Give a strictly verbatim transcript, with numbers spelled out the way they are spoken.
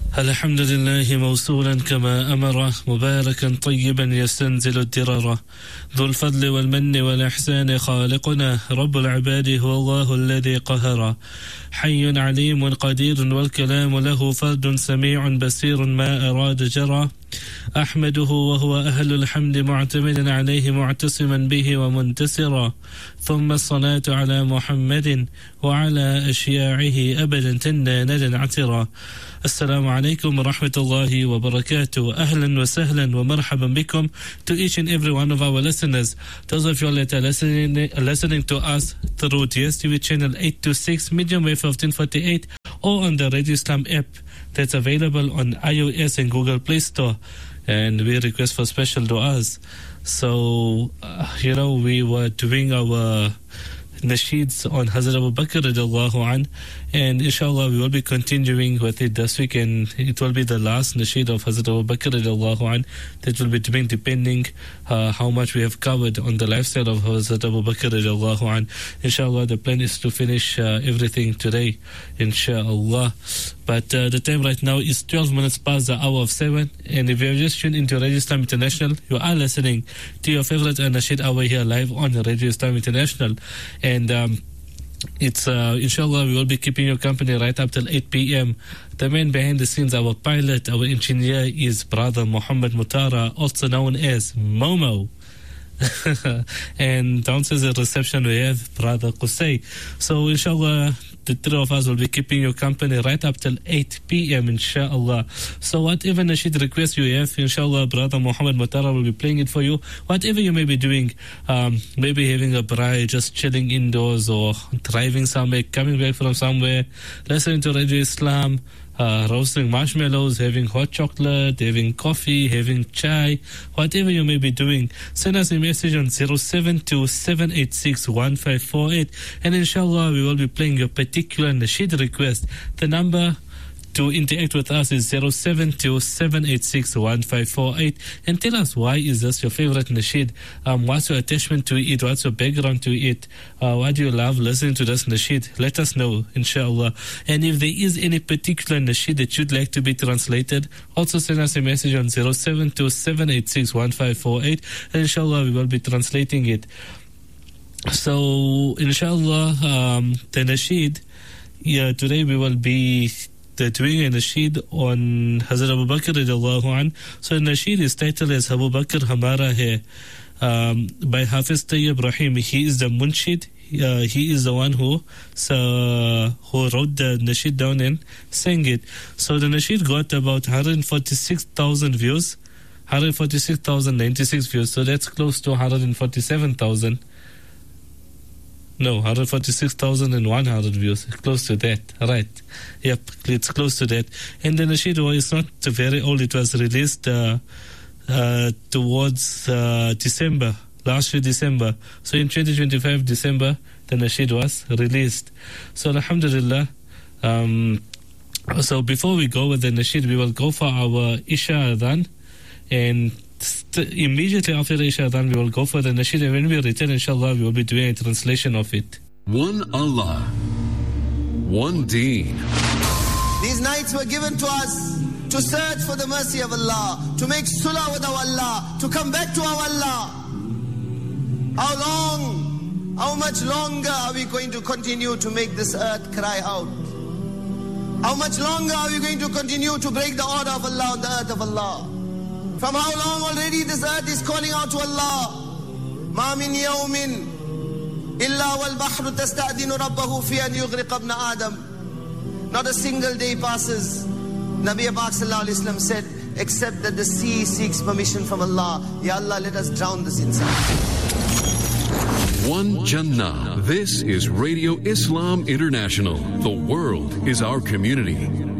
الحمد لله موصولا كما أمر مباركا طيبا يستنزل الدرر ذو الفضل والمن والإحسان خالقنا رب العباد هو الله الذي قهر حي عليم قدير والكلام له فرد سميع بصير ما أراد جرى أحمده وهو أهل الحمد معتمدا عليه معتصما به ومنتصرا ثم الصلاة على محمد وعلى أشياعه أبدا تنانا عترا. Assalamu alaikum wa rahmatullahi wa barakatuh. Ahlan wa sahlan wa marhaban bikum to each and every one of our listeners. Those of you that are listening, listening to us through D S T V channel eight twenty-six, medium wave fifteen forty-eight, or on the Radio Islam app that's available on iOS and Google Play Store. And we request for special du'as. So, uh, you know, we were doing our nasheeds on Hazrat Abu Bakr radiallahu an, and inshallah we will be continuing with it this week, and it will be the last nasheed of Hazrat Abu Bakr radiallahu an that will be doing, depending uh, how much we have covered on the lifestyle of Hazrat Abu Bakr radiallahu an. Inshallah the plan is to finish uh, everything today, inshallah. But uh, the time right now is twelve minutes past the hour of seven, and if you have just tuned into Radio Islam International, you are listening to your favorite nasheed hour here live on Radio Islam International. And um, it's uh, inshallah we will be keeping you company right up till eight p.m. The man behind the scenes, our pilot, our engineer, is brother Muhammad Mutara, also known as Momo. And downstairs at reception we have brother Qusay. So inshallah the three of us will be keeping you company right up till eight p.m. inshallah. So whatever nasheed request you have, inshallah brother Muhammad Mutara will be playing it for you. Whatever you may be doing, um, maybe having a braai, just chilling indoors, or driving somewhere, coming back from somewhere, listening to Radio Islam, Uh, roasting marshmallows, having hot chocolate, having coffee, having chai, whatever you may be doing, send us a message on zero seven two seven eight six one five four eight, and inshallah we will be playing your particular nasheed request. The number to interact with us is zero seven two seven eight six one five four eight, and tell us why is this your favorite nasheed. Um, what's your attachment to it? What's your background to it? Uh, why do you love listening to this nasheed? Let us know, inshallah. And if there is any particular nasheed that you'd like to be translated, also send us a message on zero seven two seven eight six one five four eight, and inshallah we will be translating it. So inshallah, um, the nasheed, yeah, today we will be doing a nasheed on Hazrat Abu Bakr radiallahu an. So the nasheed is titled as Abu Bakr Hamara Hai, um, by Hafiz Tayyib Rahim. He is the munshid. Uh, he is the one who uh, who wrote the nasheed down and sang it. So the nasheed got about one hundred forty-six thousand views, one hundred forty-six thousand ninety-six views. So that's close to one hundred forty-seven thousand. No, one hundred forty-six thousand one hundred views. Close to that. Right. Yep, it's close to that. And the nasheed is not very old. It was released uh, uh, towards uh, December, last year December. So in twenty twenty-five December, the nasheed was released. So alhamdulillah. Um, so before we go with the nasheed, we will go for our Isha Adhan. And St- immediately after the Isha Adhan, we will go for the nasheed, and when we return, inshallah, we will be doing a translation of it. One Allah, one deen. These nights were given to us to search for the mercy of Allah, to make sulah with our Allah, to come back to our Allah. How long, how much longer are we going to continue to make this earth cry out? How much longer are we going to continue to break the order of Allah on the earth of Allah? From how long already this earth is calling out to Allah? مَا مِنْ يَوْمٍ إِلَّا وَالْبَحْرُ تَسْتَأْذِنُ رَبَّهُ فِي أَنْ يُغْرِقَ ابْنَ آدَمَ. Not a single day passes, Nabi Pak Sallallahu Alaihi Wasallam said, except that the sea seeks permission from Allah. Ya Allah, let us drown this inside. One Jannah. This is Radio Islam International. The world is our community.